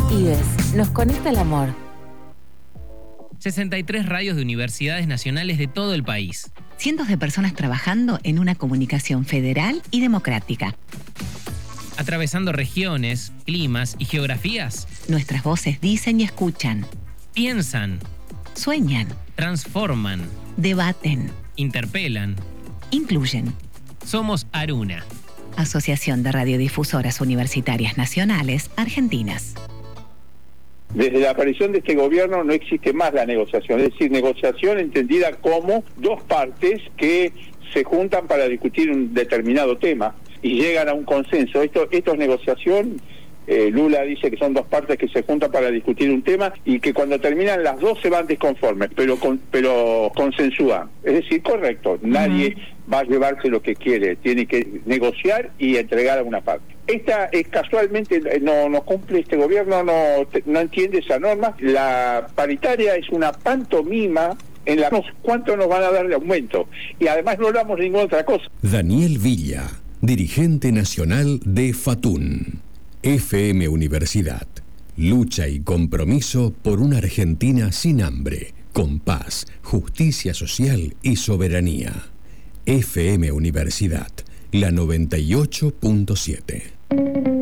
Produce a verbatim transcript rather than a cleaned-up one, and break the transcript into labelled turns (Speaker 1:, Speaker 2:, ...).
Speaker 1: IBES, nos conecta el amor.
Speaker 2: sesenta y tres radios de universidades nacionales de todo el país.
Speaker 3: Cientos de personas trabajando en una comunicación federal y democrática.
Speaker 2: Atravesando regiones, climas y geografías.
Speaker 3: Nuestras voces dicen y escuchan.
Speaker 2: Piensan.
Speaker 3: Sueñan.
Speaker 2: Transforman.
Speaker 3: Debaten.
Speaker 2: Interpelan.
Speaker 3: Incluyen.
Speaker 2: Somos Aruna.
Speaker 3: Asociación de Radiodifusoras Universitarias Nacionales Argentinas.
Speaker 4: Desde la aparición de este gobierno no existe más la negociación, es decir, negociación entendida como dos partes que se juntan para discutir un determinado tema y llegan a un consenso. Esto, esto es negociación. Eh, Lula dice que son dos partes que se juntan para discutir un tema y que cuando terminan las dos se van desconformes, pero con, pero consensúan. Es decir, correcto, nadie uh-huh. va a llevarse lo que quiere, tiene que negociar y entregar a una parte. Esta es casualmente no, no cumple este gobierno, no, no entiende esa norma. La paritaria es una pantomima en la cuánto nos van a dar de aumento y además no hablamos de ninguna otra cosa.
Speaker 5: Daniel Villa, dirigente nacional de FATUN. F M Universidad. Lucha y compromiso por una Argentina sin hambre, con paz, justicia social y soberanía. F M Universidad, la noventa y ocho punto siete.